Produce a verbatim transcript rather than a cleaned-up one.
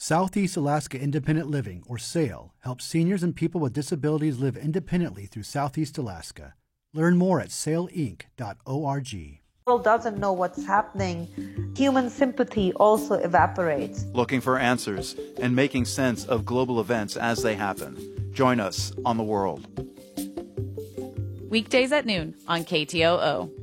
Southeast Alaska Independent Living, or SAIL, helps seniors and people with disabilities live independently through Southeast Alaska. Learn more at sail inc dot org. The world doesn't know what's happening. Human sympathy also evaporates. Looking for answers and making sense of global events as they happen. Join us on The World. Weekdays at noon on K T O O.